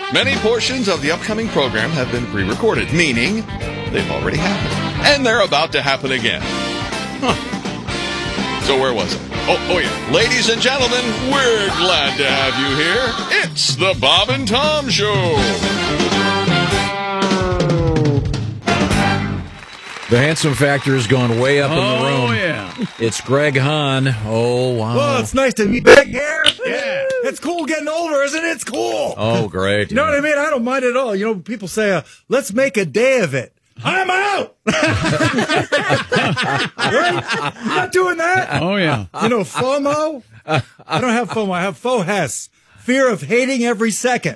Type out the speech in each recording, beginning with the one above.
Many portions of the upcoming program have been pre-recorded, meaning they've already happened. And they're about to happen again. So where was it? Oh yeah. Ladies and gentlemen, we're glad to have you here. It's the Bob and Tom Show. The handsome factor has gone way up in the room. Oh, yeah. It's Greg Hahn. Oh, wow. Well, it's nice to be back here. Yeah. It's cool getting older, isn't it? It's cool. Oh, great. You know what I mean? I don't mind at all. You know, people say, let's make a day of it. I'm out. Right? I'm not doing that. Oh, yeah. You know, FOMO? I don't have FOMO. I have FOHES. Fear of hating every second.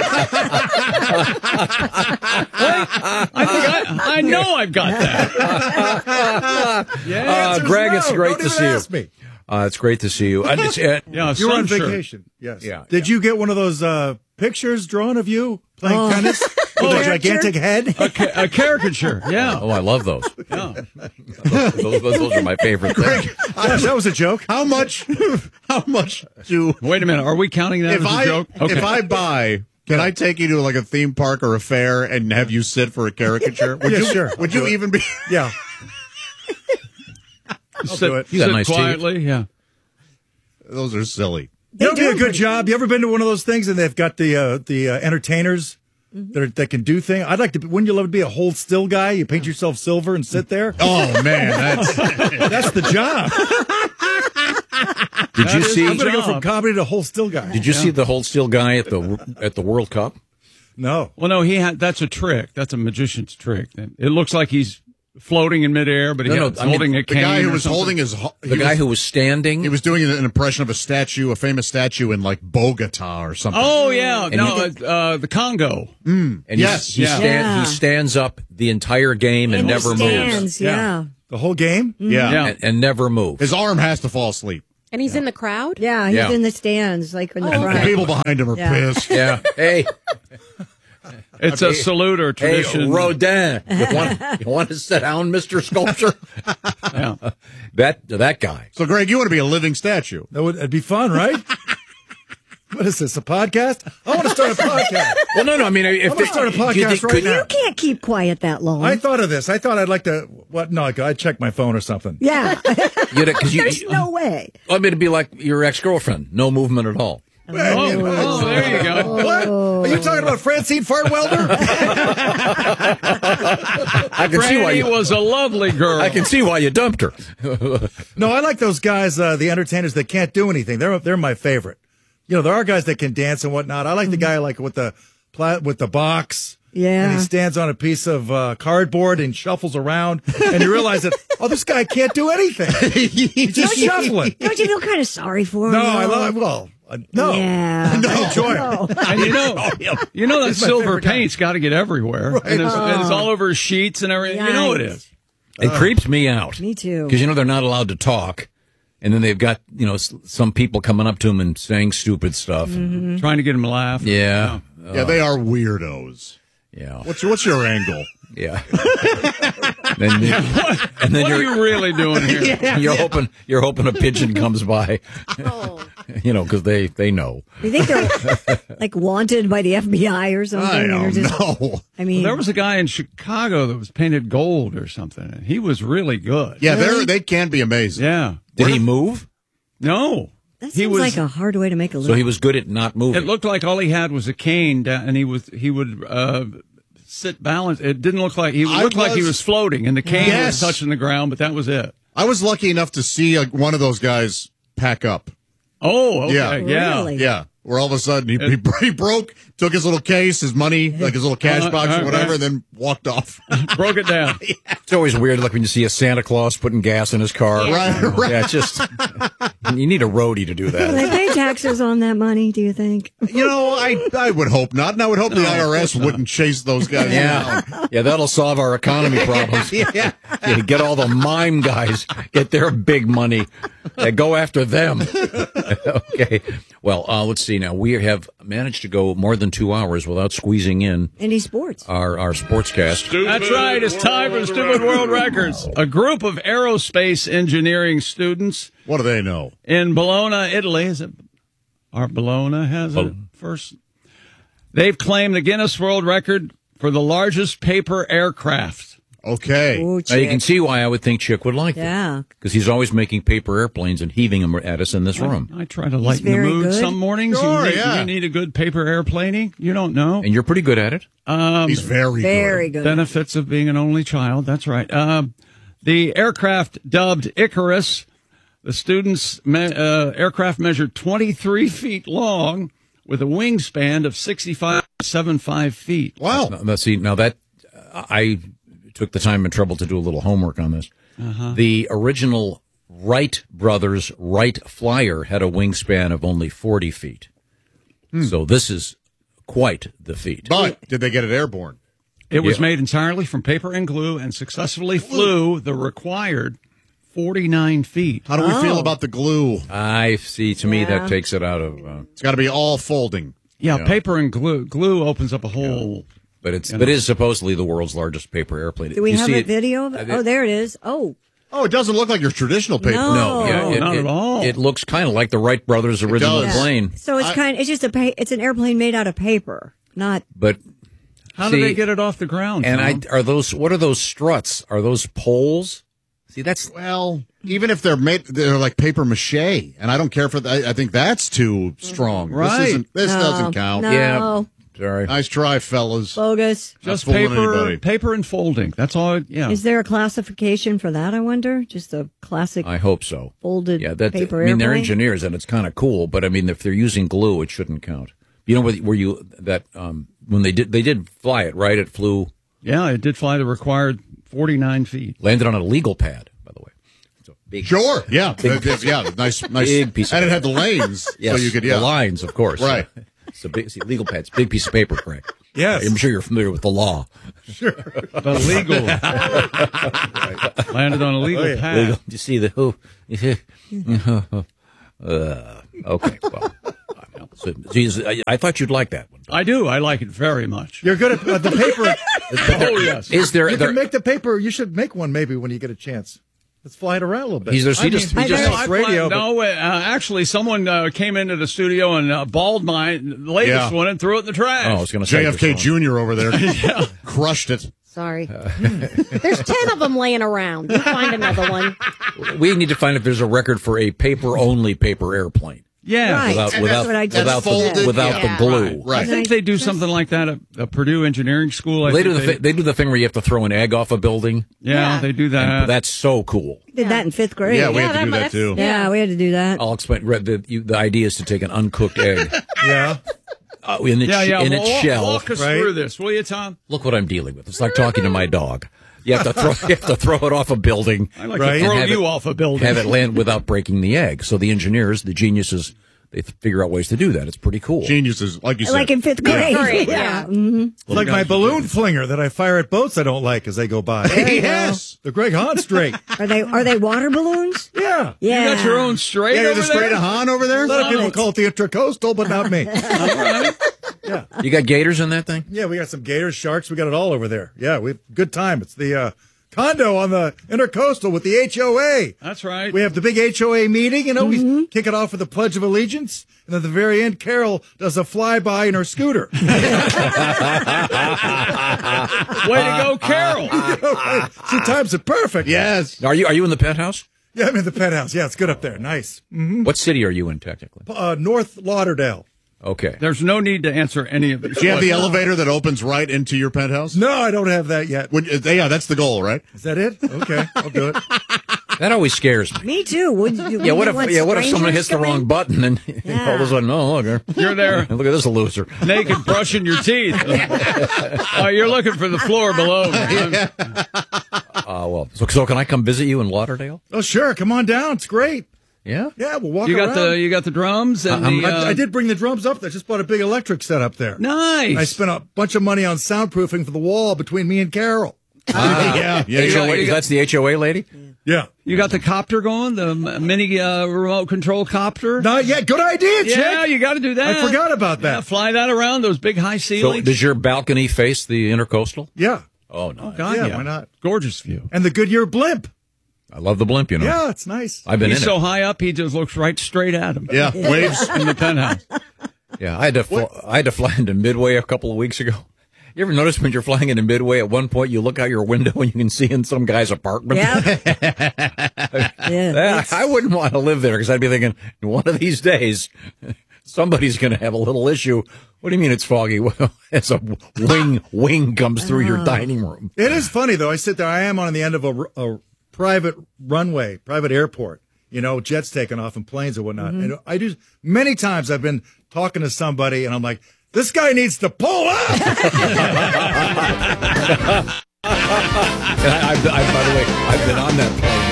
I know I've got that. Yeah. Greg, it's great to see you. Ask me. It's great to see you. Yeah, You were on some vacation. Yes. Yeah. Did you get one of those pictures drawn of you playing tennis with a gigantic head? A caricature. Yeah. Oh, I love those. Yeah. Those are my favorite things. That was a joke. How much do Wait a minute. Are we counting that as a joke? if I buy? Can I take you to like a theme park or a fair and have you sit for a caricature? Would Yeah, you, sure. Would you even be? Yeah. Sit, do it. You got sit nice teeth. quietly. Yeah. Those are silly. That would be a good job. You ever been to one of those things and they've got the entertainers that can do things? I'd like to. Wouldn't you love to be a hold still guy? You paint yourself silver and sit there. Oh man, That's the job. Did you see? I'm going to go from job. comedy to hold still guy. Did you see the hold still guy at the World Cup? No. Well, no, that's a trick. That's a magician's trick. It looks like he's floating in midair, but he's holding a the cane. guy who or was something. holding his Who was standing. He was doing an impression of a statue, a famous statue in like Bogota or something. Oh yeah, And the Congo. And Yes. he stands up the entire game and never moves. stands, yeah. The whole game? yeah. Yeah. And never moves. His arm has to fall asleep. And he's in the crowd? Yeah, he's Yeah. in the stands, like in the And front. the people behind him are Yeah. pissed. Yeah. Hey, It's a salute or tradition. Rodin. You want to sit down, Mr. Sculpture? Yeah. That guy. So, Greg, you want to be a living statue? It'd be fun, right? What is this, a podcast? I want to start a podcast. Well, no. I mean, if I'm gonna start a do you podcast think- right could- now. You can't keep quiet that long. I thought of this. I thought I'd like to. What? No, I'd check my phone or something. yeah. Because There's no way. I mean, it'd be like your ex-girlfriend, no movement at all. Oh, there you go. What? Are you talking about Francine Fartwelder? I can see why Franny you. was a lovely girl. I can see why you dumped her. No, I like those guys, the entertainers that can't do anything. They're my favorite. You know, there are guys that can dance and whatnot. I like the guy like with the box. Yeah. And he stands on a piece of cardboard and shuffles around, and you realize that this guy can't do anything. He's just shuffling. Don't you feel kind of sorry for him? No, though? no. Yeah. I enjoy it. No. And you know that He's my silver favorite guy. paint's got to get everywhere, and it's all over his sheets and everything. You know it is. It creeps me out. Me too. Because, they're not allowed to talk. And then they've got, some people coming up to them and saying stupid stuff. Mm-hmm. Trying to get him to laugh. Yeah. Yeah, they are weirdos. Yeah. What's your angle? Yeah. and then What are you really doing here? you're hoping a pigeon comes by. Because they know. You think they're like wanted by the FBI or something? I Or don't just- know. I mean, There was a guy in Chicago that was painted gold or something, and he was really good. Yeah, they can be amazing. Yeah. Did he move? No. that he seems was. like a hard way to make a living. So he was good at not moving. It looked like all he had was a cane, and he would sit balanced. It didn't look like he looked like he was floating, and the cane Yes. was touching the ground, but that was it. I was lucky enough to see one of those guys pack up. Oh, okay. Yeah. Yeah. Really? Yeah, where all of a sudden he broke, took his little case, his money, like his little cash box or whatever, and then walked off. Broke it down. It's always weird, like when you see a Santa Claus putting gas in his car. Right. Yeah, it's just, you need a roadie to do Do that. they pay taxes on that money, do you think? I would hope not, and I would hope the IRS wouldn't chase those guys down. Yeah, that'll solve our economy problems. Yeah, get all the mime guys, get their big money, go after them. Okay. Well, let's see now. We have managed to go more than 2 hours without squeezing in Any sports? our sportscast. That's right. It's time for Stupid World Records. A group of aerospace engineering students What do they know? in Bologna, Italy. Our Bologna has a first. They've claimed the Guinness World Record for the largest paper aircraft. Okay. Ooh, Now, you Chick. can see why I would think Chick would like that. Yeah. Because he's always making paper airplanes and heaving them at us in this room. I try to lighten the very mood good. some mornings. Sure, You need a good paper airplaning. You don't know. And you're pretty good at it. He's very Very good. good. Benefits of being an only child. That's right. The aircraft dubbed Icarus, the students' aircraft measured 23 feet long with a wingspan of 65.75 feet. Wow. Now that I took the time and trouble to do a little homework on this. The original Wright brothers Wright Flyer had a wingspan of only 40 feet. So this is quite the feat. But did they get it airborne? It was Yeah. made entirely from paper and glue and successfully flew the required 49 feet. How do we feel about the glue? I see. To me, Yeah. that takes it out of. It's got to be all folding. Yeah, paper and glue. Glue opens up a whole. But it is supposedly the world's largest paper airplane. Do we You have see a video of it? Oh, there it is. Oh, Oh, it doesn't look like your traditional paper. No. No, No, not at all. It looks kind of like the Wright brothers' original does. plane, so it's just it's an airplane made out of paper, not. but How see, did they get it off the ground? And Tom? what are those struts? Are those poles? See, that's Well, even if they're like paper mache, and I don't care for that. I think that's too strong. Right. This No, doesn't count. no. yeah. Sorry. Nice try, fellas. Bogus. just Not fooling paper, anybody. paper and folding. That's all. Yeah. Is there a classification for that? I wonder. Just a classic I hope so. folded Yeah, that. paper I mean, they're airplane? engineers, and it's kind of cool. But I mean, if they're using glue, it shouldn't count. You know, were you that when they did fly it, right? It flew, Yeah, it did fly the required 49 feet. landed on a legal pad, by the way. So big, Sure. Yeah. Yeah. Nice. Big piece of And it had the lanes, yes, so you could. the Yeah. lines, of course. Right. It's a big legal pads, big piece of paper, Craig. Yes. I'm sure you're familiar with the law. The legal. Landed on a legal pad. Legal. You see the who? Okay. Well, so, geez, I thought you'd like that one. I do. I like it very much. You're good at the paper. Oh, yes. Is there? You there can make the paper. You should make one maybe when you get a chance. Let's fly it around a little bit. he just I just radio. No, actually, someone came into the studio and balled the latest Yeah. one and threw it in the trash. Oh, I was going to say JFK this Jr. over there crushed it. Sorry. There's 10 of them laying around. We'll find another one. one. We need to find if there's a record for a paper-only paper airplane Yeah. Right. without That's what I just said. without Yeah. the glue. Right. I think they do something like that at Purdue Engineering School. I They think do they do the thing where you have to throw an egg off a building. Yeah, they do that. And that's so cool. Did that in fifth grade. Yeah, we Yeah, had to do that that's- too. Yeah, we had to do that. I'll explain. The idea is to take an uncooked egg Yeah. in its, yeah. in its shell. Walk us right? through this, will you, Tom? Look what I'm dealing with. It's like talking to my dog. You have to throw it off a building. I like Right. to throw And have you it- off a building. Have it land without breaking the egg. So the engineers, the geniuses, they figure out ways to do that. It's pretty cool. Geniuses, like you said. Like in fifth grade. Great, Yeah. yeah. It's like my balloon flinger that I fire at boats I don't like as they go by. Yes. The Greg Hahn straight. Are they water balloons? Yeah. Yeah. You got your own straight Yeah, you're over the straight there? of Han over there? A lot of people it. call it the Intracoastal, but not me. You got gators in that thing? Yeah, we got some gators, sharks. We got it all over there. Yeah, we good time. It's the condo on the Intercoastal with the HOA. That's right. We have the big HOA meeting, we kick it off with the Pledge of Allegiance, and at the very end, Carol does a flyby in her scooter. Way to go, Carol. She times it perfect. Yes. Are you in the penthouse? Yeah, I'm in the penthouse. Yeah, it's good up there. Nice. What city are you in technically? North Lauderdale. Okay. There's no need to answer any of these. Do you have the elevator that opens right into your penthouse? No, I don't have that yet. Yeah, that's the goal, right? Is that it? Okay, I'll do it. That always scares me. Me too. Would you? Yeah, what want if someone hits the strangers wrong come button and all of a sudden, oh, look, You're there look at this loser. naked brushing your teeth. You're looking for the floor below. Man. Well, so can I come visit you in Lauderdale? Oh, sure. Come on down. It's great. Yeah. Yeah, we'll walk You got around. the drums and the. I did bring the drums up there. Just bought a big electric set up there. Nice. I spent a bunch of money on soundproofing for the wall between me and Carol. Yeah. HOA, that's the HOA lady? Yeah. You got the copter going, the mini remote control copter. Not yet. Good idea, Chick. Yeah, you got to do that. I forgot about that. Yeah, fly that around those big high So ceilings. does your balcony face the Intercoastal? Yeah. Oh, no. God, Yeah, why not? Gorgeous view. And the Goodyear blimp. I love the blimp, you know. Yeah, it's nice. I've been He's in so it. high up, he just looks right straight at him. Yeah, waves. In the penthouse. Yeah, I had to fly into Midway a couple of weeks ago. You ever notice when you're flying into Midway, at one point you look out your window and you can see in some guy's apartment? Yeah. I wouldn't want to live there because I'd be thinking, one of these days, somebody's going to have a little issue. What do you mean it's foggy? Well, as a wing comes through your dining room. It is funny, though. I sit there. I am on the end of a private runway, private airport, jets taking off and planes and whatnot. Mm-hmm. And I do many times I've been talking to somebody and I'm like, this guy needs to pull up. By the way, I've been on that plane.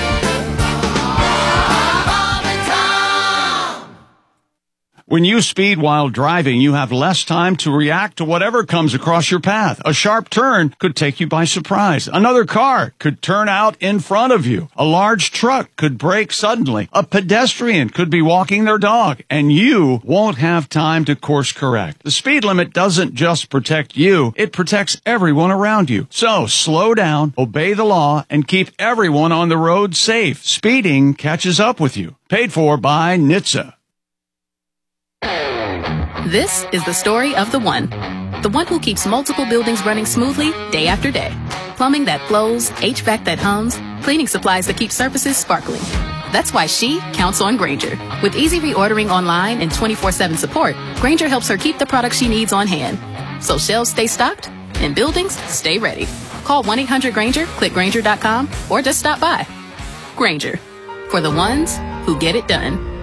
When you speed while driving, you have less time to react to whatever comes across your path. A sharp turn could take you by surprise. Another car could turn out in front of you. A large truck could brake suddenly. A pedestrian could be walking their dog, and you won't have time to course correct. The speed limit doesn't just protect you, it protects everyone around you. So slow down, obey the law, and keep everyone on the road safe. Speeding catches up with you. Paid for by NHTSA. This is the story of the one who keeps multiple buildings running smoothly day after day. Plumbing that flows, HVAC that hums, cleaning supplies that keep surfaces sparkling. That's why she counts on Grainger. With easy reordering online and 24/7 support, Grainger helps her keep the products she needs on hand. So shelves stay stocked and buildings stay ready. Call 1-800-GRAINGER, click Grainger.com, or just stop by. Grainger, for the ones who get it done.